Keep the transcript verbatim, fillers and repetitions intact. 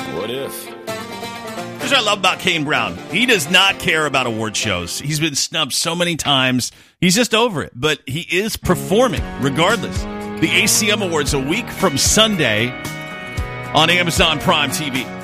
What if? Here's what I love about Kane Brown. He does not care about award shows. He's been snubbed so many times. He's just over it. But he is performing regardless. The A C M Awards a week from Sunday on Amazon Prime T V.